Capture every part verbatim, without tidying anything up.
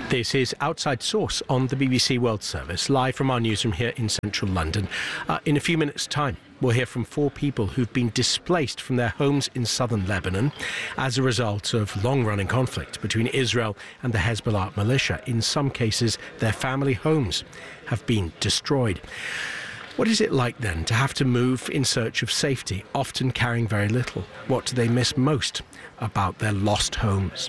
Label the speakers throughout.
Speaker 1: This is Outside Source on the B B C World Service, live from our newsroom here in central London. Uh, in a few minutes' time, we'll hear from four people who've been displaced from their homes in southern Lebanon as a result of long-running conflict between Israel and the Hezbollah militia. In some cases, their family homes have been destroyed. What is it like then to have to move in search of safety, often carrying very little? What do they miss most about their lost homes?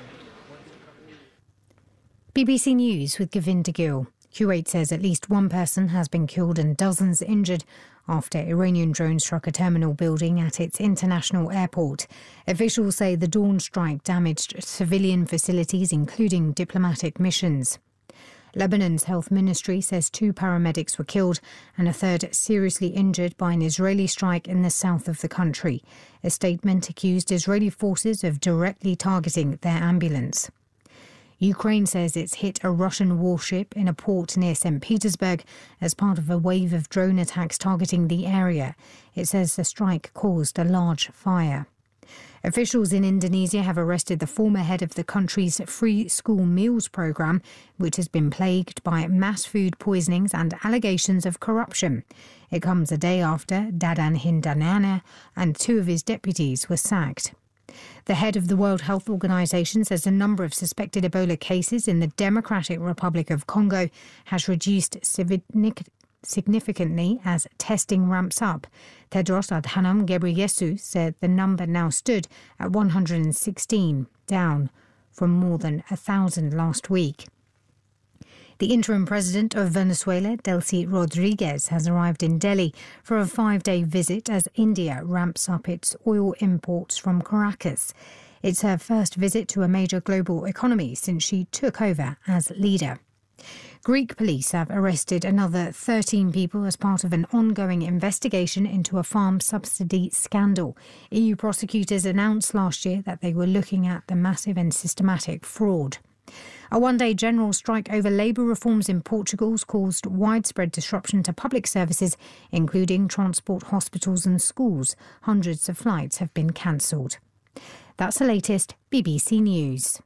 Speaker 2: B B C News with Govinda Gill. Kuwait says at least one person has been killed and dozens injured after Iranian drones struck a terminal building at its international airport. Officials say the dawn strike damaged civilian facilities, including diplomatic missions. Lebanon's health ministry says two paramedics were killed and a third seriously injured by an Israeli strike in the south of the country. A statement accused Israeli forces of directly targeting their ambulance. Ukraine says it's hit a Russian warship in a port near Saint Petersburg as part of a wave of drone attacks targeting the area. It says the strike caused a large fire. Officials in Indonesia have arrested the former head of the country's free school meals programme, which has been plagued by mass food poisonings and allegations of corruption. It comes a day after Dadan Hindanana and two of his deputies were sacked. The head of the World Health Organization says a number of suspected Ebola cases in the Democratic Republic of Congo has reduced significantly as testing ramps up. Tedros Adhanom Ghebreyesus said the number now stood at one hundred sixteen, down from more than one thousand last week. The interim president of Venezuela, Delcy Rodriguez, has arrived in Delhi for a five-day visit as India ramps up its oil imports from Caracas. It's her first visit to a major global economy since she took over as leader. Greek police have arrested another thirteen people as part of an ongoing investigation into a farm subsidy scandal. E U prosecutors announced last year that they were looking at the massive and systematic fraud. A one-day general strike over labour reforms in Portugal has caused widespread disruption to public services, including transport, hospitals and schools. Hundreds of flights have been cancelled. That's the latest B B C News.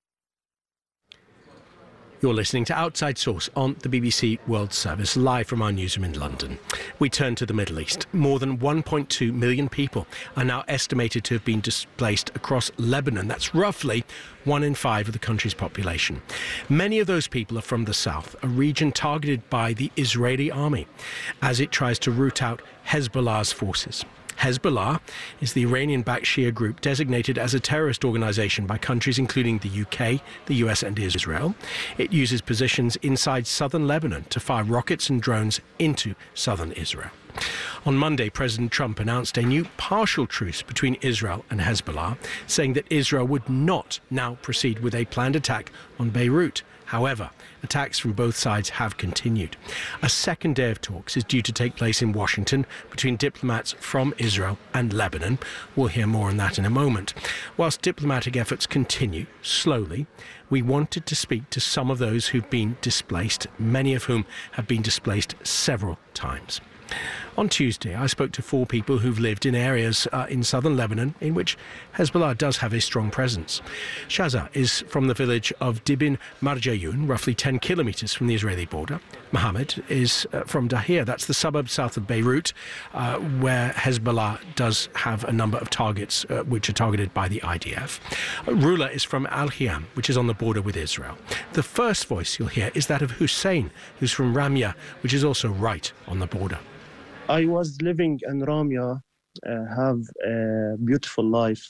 Speaker 1: You're listening to Outside Source on the B B C World Service, live from our newsroom in London. We turn to the Middle East. More than one point two million people are now estimated to have been displaced across Lebanon. That's roughly one in five of the country's population. Many of those people are from the south, a region targeted by the Israeli army as it tries to root out Hezbollah's forces. Hezbollah is the Iranian-backed Shia group designated as a terrorist organisation by countries including the U K, the U S and Israel. It uses positions inside southern Lebanon to fire rockets and drones into southern Israel. On Monday, President Trump announced a new partial truce between Israel and Hezbollah, saying that Israel would not now proceed with a planned attack on Beirut. However, attacks from both sides have continued. A second day of talks is due to take place in Washington between diplomats from Israel and Lebanon. We'll hear more on that in a moment. Whilst diplomatic efforts continue slowly, we wanted to speak to some of those who've been displaced, many of whom have been displaced several times. On Tuesday, I spoke to four people who've lived in areas uh, in southern Lebanon in which Hezbollah does have a strong presence. Shaza is from the village of Dibin Marjayun, roughly ten kilometres from the Israeli border. Mohammed is uh, from Dahir, that's the suburb south of Beirut, uh, where Hezbollah does have a number of targets uh, which are targeted by the I D F. Uh, Rula is from Al-Khiyam, which is on the border with Israel. The first voice you'll hear is that of Hussein, who's from Ramya, which is also right on the border.
Speaker 3: I was living in Ramya, uh, have a beautiful life.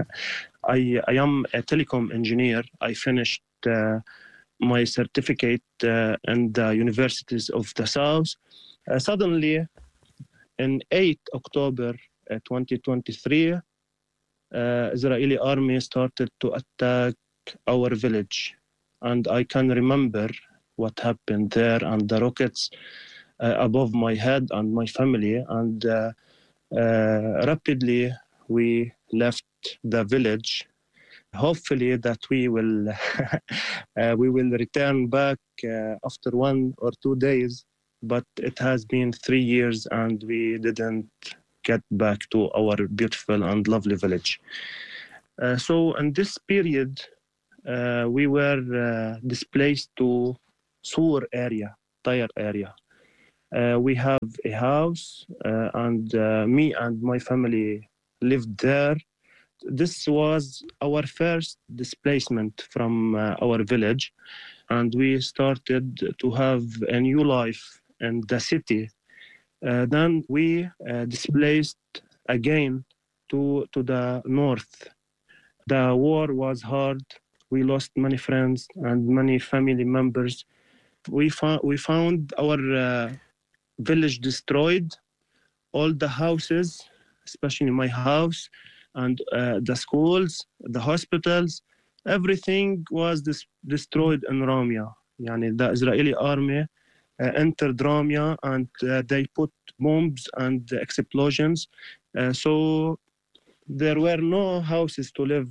Speaker 3: I, I am a telecom engineer. I finished uh, my certificate uh, in the universities of the South. Uh, suddenly, on eighth of October uh, twenty twenty-three, uh, Israeli army started to attack our village. And I can remember what happened there and the rockets Uh, above my head and my family, and uh, uh, rapidly we left the village. Hopefully that we will uh, we will return back uh, after one or two days, but it has been three years and we didn't get back to our beautiful and lovely village. Uh, so in this period, uh, we were uh, displaced to Sur area, Tyre area. Uh, we have a house, uh, and uh, me and my family lived there. This was our first displacement from uh, our village, and we started to have a new life in the city. Uh, then we uh, displaced again to, to the north. The war was hard. We lost many friends and many family members. We, found we found our uh, village destroyed, all the houses, especially my house, and uh, the schools, the hospitals, everything was dis- destroyed in Ramia. Yani the Israeli army uh, entered Ramia, and uh, they put bombs and explosions. Uh, so there were no houses to live.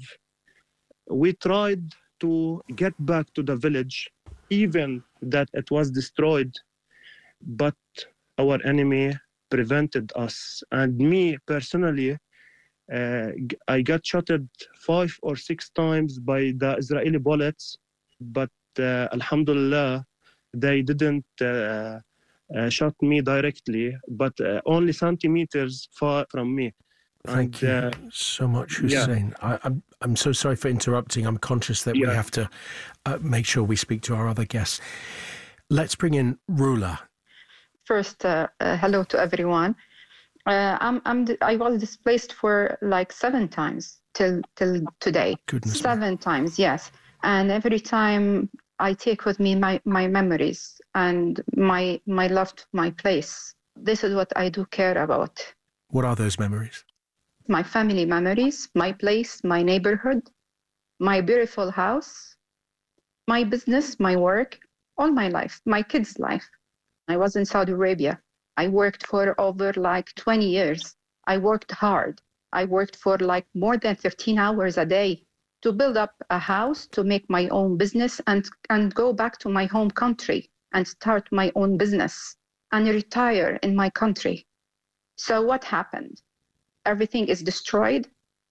Speaker 3: We tried to get back to the village, even that it was destroyed, but our enemy prevented us. And me personally, uh, I got shotted five or six times by the Israeli bullets, but uh, alhamdulillah, they didn't uh, uh, shot me directly, but uh, only centimeters far from me.
Speaker 1: Thank
Speaker 3: and,
Speaker 1: you
Speaker 3: uh,
Speaker 1: so much, Hussein. Yeah. I, I'm I'm so sorry for interrupting. I'm conscious that yeah. we have to uh, make sure we speak to our other guests. Let's bring in Rula.
Speaker 4: First, uh, uh, hello to everyone. Uh, I'm I'm I was displaced for like seven times till till today.
Speaker 1: Goodness
Speaker 4: seven
Speaker 1: me.
Speaker 4: times, yes. And every time I take with me my, my memories and my my love to my place. This is what I do care about.
Speaker 1: What are those memories?
Speaker 4: My family memories, my place, my neighborhood, my beautiful house, my business, my work, all my life, my kids' life. I was in Saudi Arabia. I worked for over like twenty years. I worked hard. I worked for like more than fifteen hours a day to build up a house, to make my own business and, and go back to my home country and start my own business and retire in my country. So what happened? Everything is destroyed.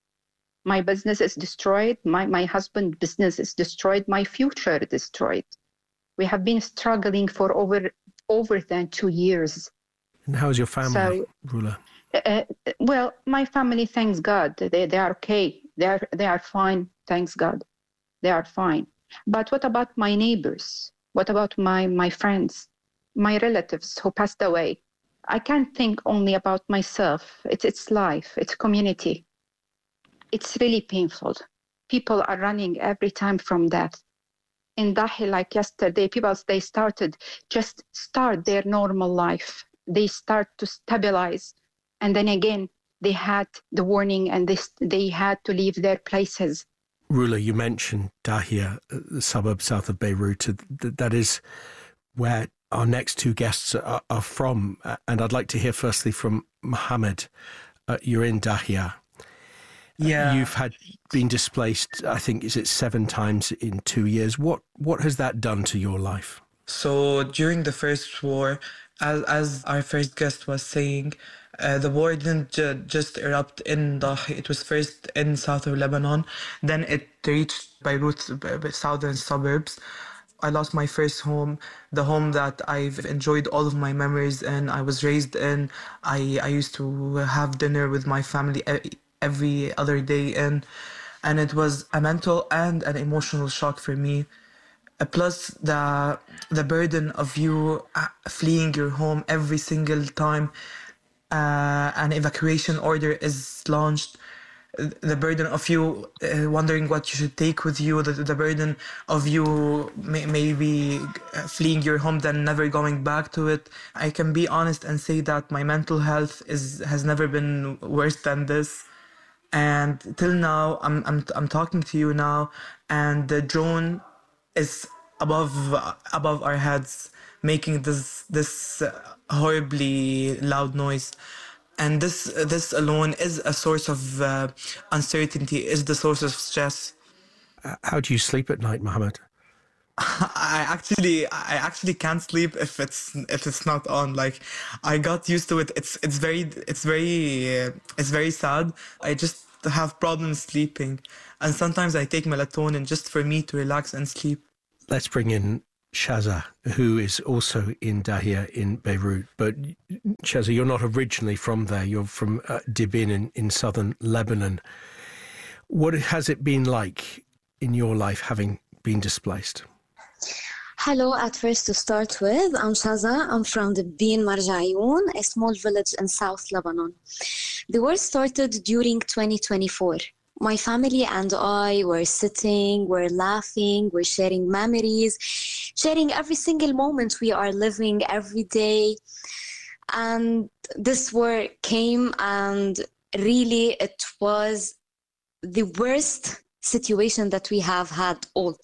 Speaker 4: My business is destroyed. My, my husband's business is destroyed. My future is destroyed. We have been struggling for over over than two years.
Speaker 1: And how's your family,
Speaker 4: so,
Speaker 1: Rula?
Speaker 4: Uh, well, my family, thanks God, they they are okay. They are they are fine. Thanks God, they are fine. But what about my neighbors? What about my my friends, my relatives who passed away? I can't think only about myself. It's it's life. It's community. It's really painful. People are running every time from death. In Dahi, like yesterday, people, they started, just start their normal life. They start to stabilize. And then again, they had the warning and they, they had to leave their places.
Speaker 1: Rula, you mentioned Dahia, the suburb south of Beirut. That is where our next two guests are, are from. And I'd like to hear firstly from Mohammed. Uh, you're in Dahia.
Speaker 5: Yeah.
Speaker 1: You've had been displaced, I think, is it seven times in two years? What what has that done to your life?
Speaker 5: So during the first war, as, as our first guest was saying, uh, the war didn't ju- just erupt in Dahi. It was first in south of Lebanon. Then it reached Beirut's southern suburbs. I lost my first home, the home that I've enjoyed all of my memories in. I was raised in. I, I used to have dinner with my family every other day in, and it was a mental and an emotional shock for me. Uh, plus the the burden of you uh, fleeing your home every single time uh, an evacuation order is launched. The burden of you uh, wondering what you should take with you, the, the burden of you may, maybe fleeing your home then never going back to it. I can be honest and say that my mental health is has never been worse than this. And till now, I'm I'm I'm talking to you now, and the drone is above above our heads, making this this horribly loud noise. And this this alone is a source of uh, uncertainty, is the source of stress.
Speaker 1: How do you sleep at night, Mohammed?
Speaker 5: I actually I actually can't sleep if it's if it's not on. Like, I got used to it. It's it's very it's very uh, it's very sad. I just have problems sleeping. And sometimes I take melatonin just for me to relax and sleep.
Speaker 1: Let's bring in Shaza, who is also in Dahia in Beirut. But Shaza, you're not originally from there. You're from uh, Dibin in, in southern Lebanon. What has it been like in your life having been displaced?
Speaker 6: Hello, at first to start with, I'm Shaza. I'm from Dibin Marjayoun, a small village in South Lebanon. The war started during twenty twenty-four. My family and I were sitting, we're laughing, we're sharing memories, sharing every single moment we are living every day. And this war came, and really it was the worst situation that we have had all.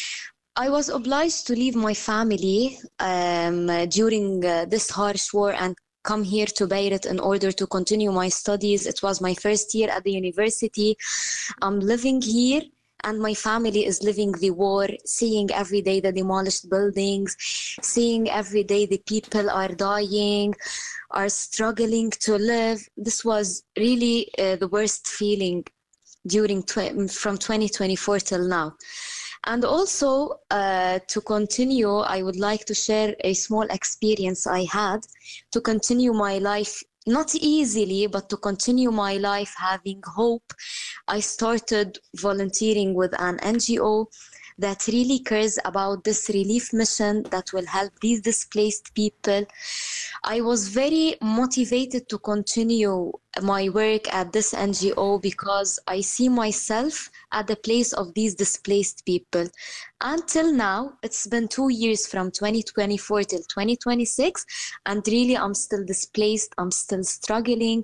Speaker 6: I was obliged to leave my family um, during uh, this harsh war and come here to Beirut in order to continue my studies. It was my first year at the university. I'm living here, and my family is living the war, seeing every day the demolished buildings, seeing every day the people are dying, are struggling to live. This was really uh, the worst feeling during tw- from twenty twenty-four till now. And also, uh, to continue, I would like to share a small experience I had to continue my life, not easily, but to continue my life having hope. I started volunteering with an N G O that really cares about this relief mission that will help these displaced people. I was very motivated to continue my work at this N G O because I see myself at the place of these displaced people. Until now, it's been two years from twenty twenty-four till twenty twenty-six, and really I'm still displaced, I'm still struggling.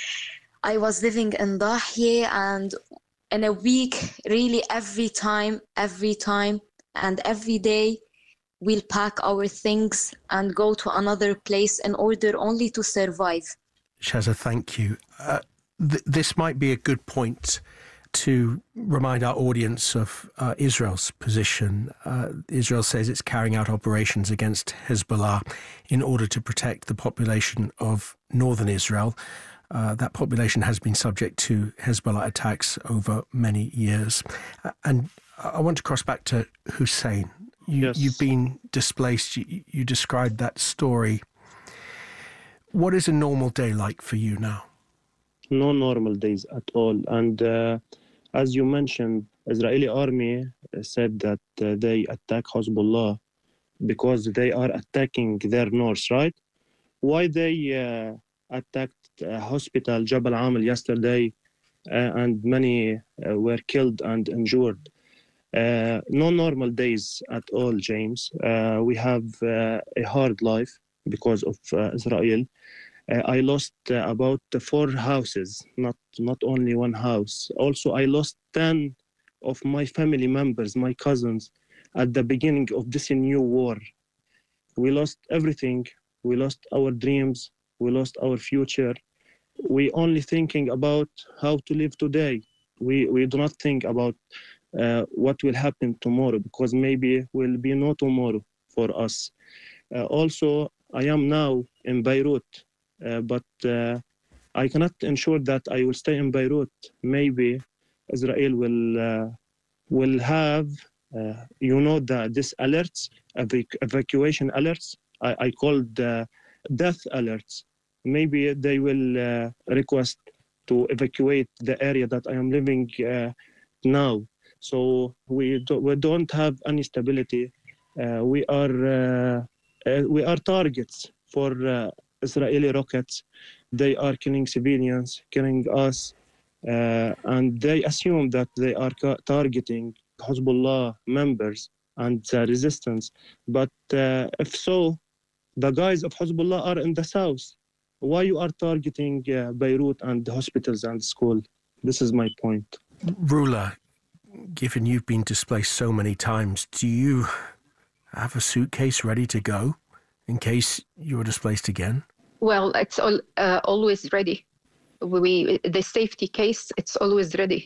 Speaker 6: I was living in Dahia, and in a week, really every time, every time, and every day, we'll pack our things and go to another place in order only to survive.
Speaker 1: Shaza, thank you. Uh, th- this might be a good point to remind our audience of uh, Israel's position. Uh, Israel says it's carrying out operations against Hezbollah in order to protect the population of northern Israel. Uh, that population has been subject to Hezbollah attacks over many years. Uh, and I want to cross back to Hussein. You,
Speaker 3: yes.
Speaker 1: You've been displaced. You, you described that story. What is a normal day like for you now?
Speaker 3: No normal days at all. And uh, as you mentioned, Israeli army said that uh, they attack Hezbollah because they are attacking their north, right? Why they uh, attacked a hospital, Jabal Amel, yesterday, uh, and many uh, were killed and injured. Uh, no normal days at all, James. Uh, we have uh, a hard life because of uh, Israel. Uh, I lost uh, about four houses, not not only one house. Also, I lost ten of my family members, my cousins, at the beginning of this new war. We lost everything. We lost our dreams. We lost our future. We only thinking about how to live today. We we do not think about uh, what will happen tomorrow, because maybe will be no tomorrow for us. Uh, also, I am now in Beirut, uh, but uh, I cannot ensure that I will stay in Beirut. Maybe Israel will uh, will have, uh, you know, the this alerts, evac- evacuation alerts. I, I called uh, death alerts. Maybe they will uh, request to evacuate the area that I am living uh, now. So we, do, we don't have any stability. Uh, we are uh, uh, we are targets for uh, Israeli rockets. They are killing civilians, killing us, uh, and they assume that they are ca- targeting Hezbollah members and uh, resistance. But uh, if so, the guys of Hezbollah are in the south. Why you are targeting uh, Beirut and the hospitals and school? This is my point.
Speaker 1: Rula, given you've been displaced so many times, do you have a suitcase ready to go in case you were displaced again?
Speaker 4: Well, it's all, uh, always ready. We the safety case, it's always ready.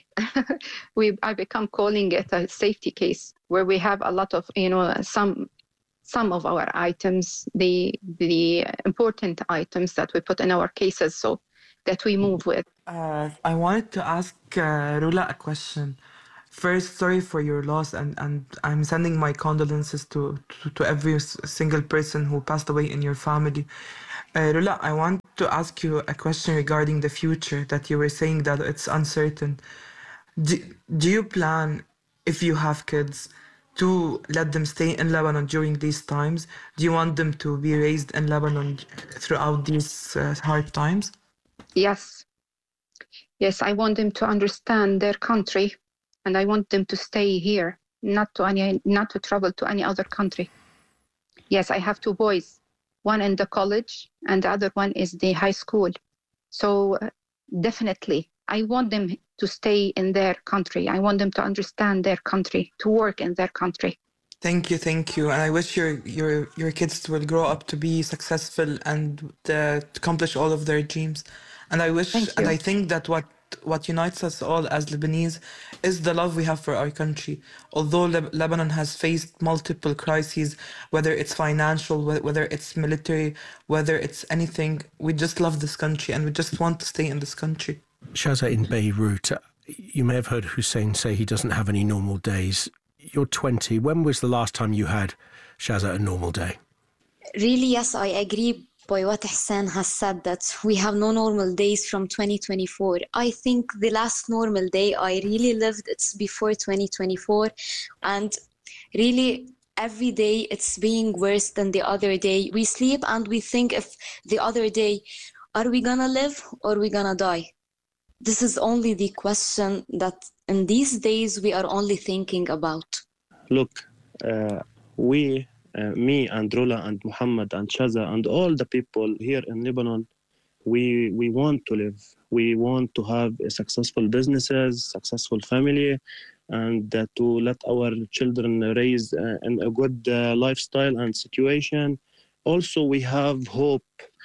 Speaker 4: we I become calling it a safety case, where we have a lot of, you know, some some of our items, the the important items that we put in our cases. So that we move with.
Speaker 5: Uh, I wanted to ask uh, Rula a question. First, sorry for your loss, and, and I'm sending my condolences to, to, to every s- single person who passed away in your family. Uh, Rula, I want to ask you a question regarding the future, that you were saying that it's uncertain. Do, do you plan, if you have kids, to let them stay in Lebanon during these times? Do you want them to be raised in Lebanon throughout these uh, hard times?
Speaker 4: Yes. Yes, I want them to understand their country, and I want them to stay here, not to any, not to travel to any other country. Yes, I have two boys, one in the college and the other one is the high school. So uh, definitely, I want them to stay in their country. I want them to understand their country, to work in their country.
Speaker 5: Thank you, thank you. And I wish your your your kids will grow up to be successful and uh, accomplish all of their dreams. And I wish,
Speaker 4: Thank
Speaker 5: and
Speaker 4: you.
Speaker 5: I think that what what unites us all as Lebanese is the love we have for our country. Although Leb- Lebanon has faced multiple crises, whether it's financial, wh- whether it's military, whether it's anything, we just love this country and we just want to stay in this country.
Speaker 1: Shaza, in Beirut, uh, you may have heard Hussein say he doesn't have any normal days. You're twenty. When was the last time you had, Shaza, a normal day?
Speaker 6: Really, yes, I agree by what Hassan has said, that we have no normal days from twenty twenty-four. I think the last normal day I really lived, it's before twenty twenty-four. And really, every day it's being worse than the other day. We sleep and we think if the other day, are we gonna live or are we gonna die? This is only the question that in these days we are only thinking about.
Speaker 3: Look, uh, we, uh, me and Rula and Muhammad and Shaza and all the people here in Lebanon, we we want to live. We want to have a successful businesses, successful family, and uh, to let our children raise uh, in a good uh, lifestyle and situation. Also, we have hope.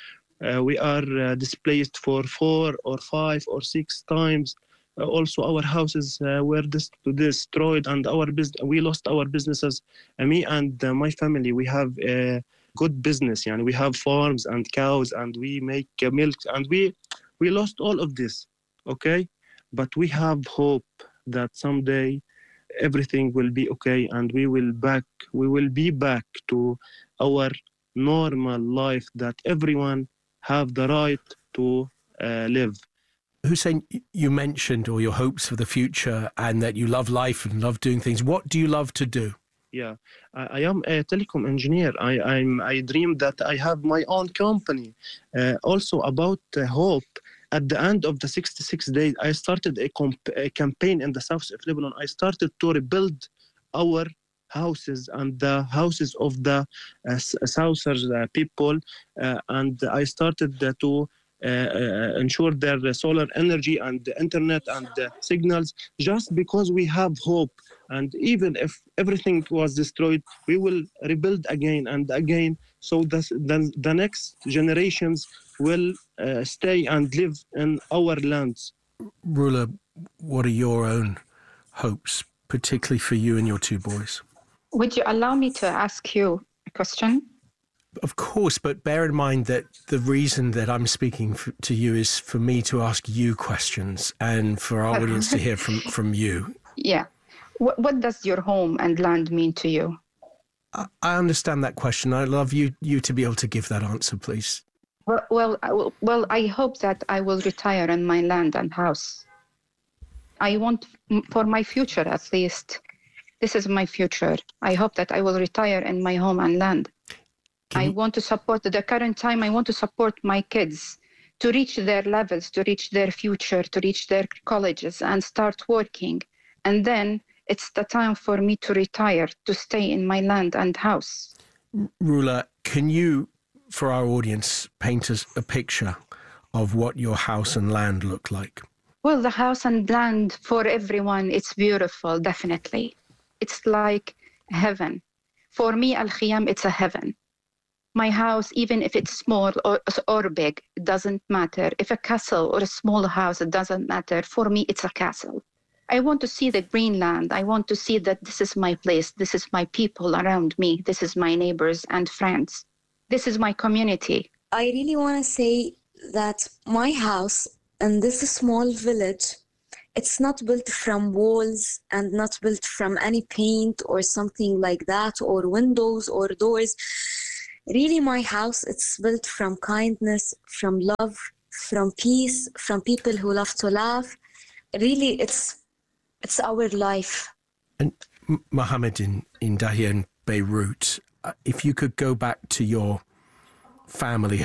Speaker 3: Uh, we are uh, displaced for four or five or six times. Uh, also, our houses uh, were dis- destroyed, and our bus- we lost our businesses. Uh, me and uh, my family, we have a good business. Yani we have farms and cows, and we make uh, milk, and we we lost all of this. Okay, but we have hope that someday everything will be okay, and we will back. We will be back to our normal life that everyone have the right to uh, live.
Speaker 1: Hussein, you mentioned all your hopes for the future and that you love life and love doing things. What do you love to do?
Speaker 3: Yeah, I, I am a telecom engineer. I I'm, I dream that I have my own company. Uh, also about uh, hope. At the end of the sixty-six days, I started a, comp- a campaign in the south of Lebanon. I started to rebuild our houses and the houses of the uh, Southern uh, people, uh, and I started uh, to uh, uh, ensure their solar energy and the internet and the signals, just because we have hope. And even if everything was destroyed, we will rebuild again and again, so that the, the next generations will uh, stay and live in our lands.
Speaker 1: Rula, what are your own hopes, particularly for you and your two boys?
Speaker 4: Would you allow me to ask you a question?
Speaker 1: Of course, but bear in mind that the reason that I'm speaking f- to you is for me to ask you questions and for our audience to hear from, from you.
Speaker 4: Yeah. What, what does your home and land mean to you?
Speaker 1: I, I understand that question. I'd love you, you to be able to give that answer, please.
Speaker 4: Well, well, I will- well, I hope that I will retire in my land and house. I want, m- for my future at least, this is my future. I hope that I will retire in my home and land.
Speaker 1: Can
Speaker 4: I
Speaker 1: you-
Speaker 4: want to support the current time. I want to support my kids to reach their levels, to reach their future, to reach their colleges and start working. And then it's the time for me to retire, to stay in my land and house.
Speaker 1: Rula, can you, for our audience, paint us a picture of what your house and land look like?
Speaker 4: Well, the house and land for everyone, it's beautiful, definitely. It's like heaven. For me, Al-Khiyam, it's a heaven. My house, even if it's small or, or big, it doesn't matter. If a castle or a small house, it doesn't matter. For me, it's a castle. I want to see the green land. I want to see that this is my place. This is my people around me. This is my neighbors and friends. This is my community.
Speaker 6: I really want to say that my house in this small village, it's not built from walls and not built from any paint or something like that, or windows or doors. Really, my house, it's built from kindness, from love, from peace, from people who love to laugh. Really, it's it's our life.
Speaker 1: And Mohammed in, in Dahia and Beirut, uh, if you could go back to your family